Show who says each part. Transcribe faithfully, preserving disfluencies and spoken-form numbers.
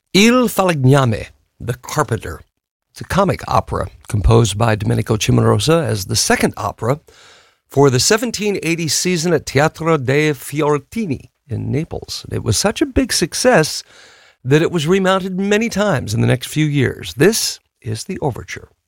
Speaker 1: Il Falegname, The Carpenter. It's a comic opera composed by Domenico Cimarosa as the second opera for the seventeen eighty season at Teatro dei Fiorentini in Naples. It was such a big success that it was remounted many times in the next few years. This is the overture.